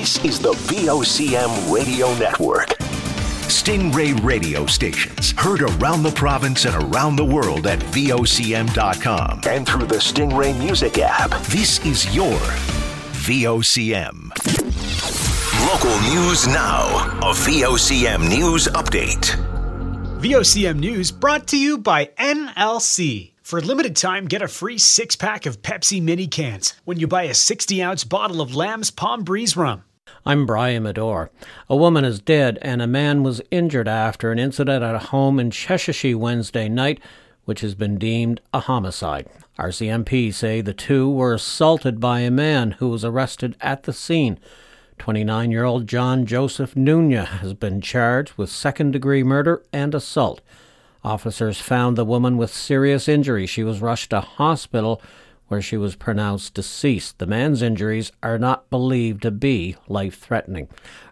This is the VOCM Radio Network. Stingray radio stations heard around the province and around the world at VOCM.com and through the Stingray Music app. This is your VOCM. Local news now. A VOCM News Update. VOCM News brought to you by NLC. For a limited time, get a free 6-pack of Pepsi mini cans when you buy a 60-ounce bottle of Lamb's Palm Breeze rum. I'm Brian Medore. A woman is dead and a man was injured after an incident at a home in Cheshire Wednesday night, which has been deemed a homicide. RCMP say the two were assaulted by a man who was arrested at the scene. 29-year-old John Joseph Nunya has been charged with second-degree murder and assault. Officers found the woman with serious injury. She was rushed to hospital where she was pronounced deceased. The man's injuries are not believed to be life-threatening.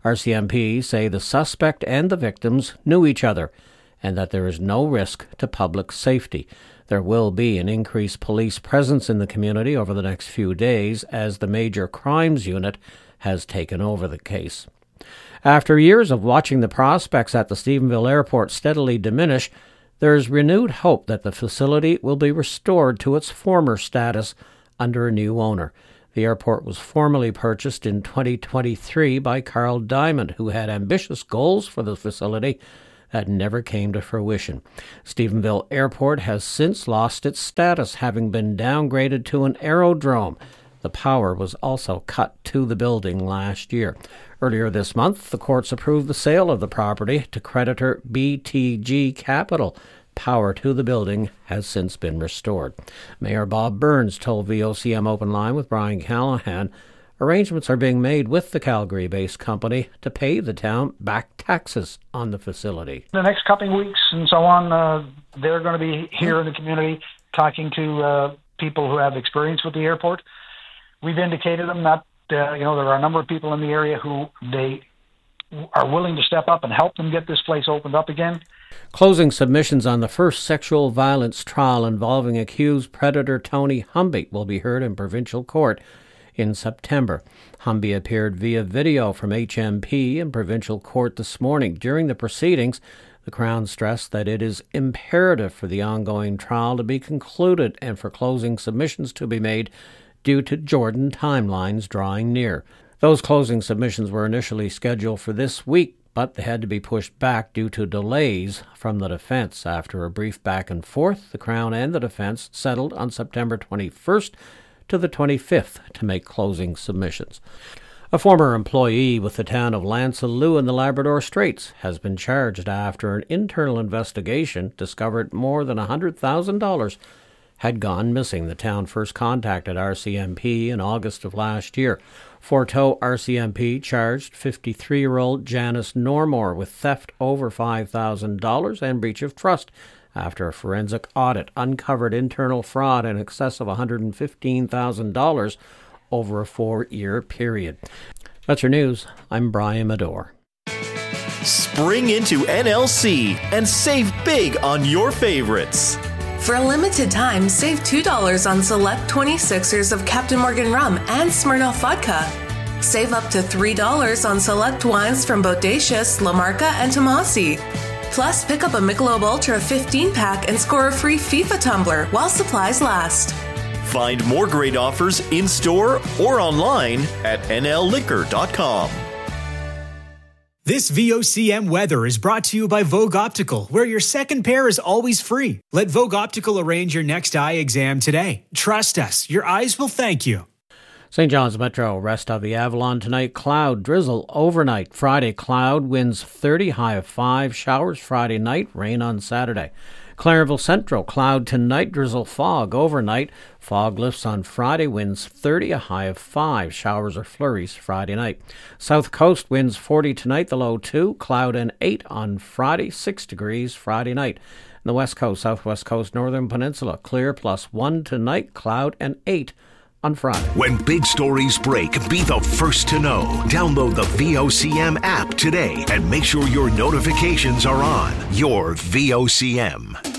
RCMP say the suspect and the victims knew each other and that there is no risk to public safety. There will be an increased police presence in the community over the next few days as the Major Crimes Unit has taken over the case. After years of watching the prospects at the Stephenville Airport steadily diminish, there is renewed hope that the facility will be restored to its former status under a new owner. The airport was formally purchased in 2023 by Carl Diamond, who had ambitious goals for the facility that never came to fruition. Stephenville Airport has since lost its status, having been downgraded to an aerodrome. The power was also cut to the building last year. Earlier this month, the courts approved the sale of the property to creditor BTG Capital. Power to the building has since been restored. Mayor Bob Burns told VOCM Open Line with Brian Callahan arrangements are being made with the Calgary-based company to pay the town back taxes on the facility. The next couple of weeks and so on, they're going to be here in the community talking to people who have experience with the airport. We've indicated them that there are a number of people in the area who they are willing to step up and help them get this place opened up again. Closing submissions on the first sexual violence trial involving accused predator Tony Humby will be heard in provincial court in September. Humby appeared via video from HMP in provincial court this morning. During the proceedings, the Crown stressed that it is imperative for the ongoing trial to be concluded and for closing submissions to be made due to Jordan timelines drawing near. Those closing submissions were initially scheduled for this week, but they had to be pushed back due to delays from the defense. After a brief back and forth, the Crown and the defense settled on September 21st to the 25th to make closing submissions. A former employee with the town of Lansalou in the Labrador Straits has been charged after an internal investigation discovered more than $100,000 had gone missing. The town first contacted RCMP in August of last year. Forteau RCMP charged 53-year-old Janice Normore with theft over $5,000 and breach of trust after a forensic audit uncovered internal fraud in excess of $115,000 over a 4-year period. That's your news. I'm Brian Medore. Spring into NLC and save big on your favorites. For a limited time, save $2 on select 26ers of Captain Morgan rum and Smirnoff vodka. Save up to $3 on select wines from Bodacious, La Marca, and Tomasi. Plus, pick up a Michelob Ultra 15-pack and score a free FIFA tumbler while supplies last. Find more great offers in-store or online at nlliquor.com. This VOCM weather is brought to you by Vogue Optical, where your second pair is always free. Let Vogue Optical arrange your next eye exam today. Trust us, your eyes will thank you. St. John's Metro, rest of the Avalon tonight, cloud, drizzle overnight. Friday, cloud, winds 30, high of 5, showers Friday night, rain on Saturday. Clarenville Central, cloud tonight, drizzle, fog overnight. Fog lifts on Friday, winds 30, a high of 5. Showers or flurries Friday night. South Coast, winds 40 tonight, the low 2. Cloud and 8 on Friday, 6 degrees Friday night. And the West Coast, Southwest Coast, Northern Peninsula, clear +1 tonight, cloud and 8 on Friday. When big stories break, be the first to know. Download the VOCM app today and make sure your notifications are on. Your VOCM.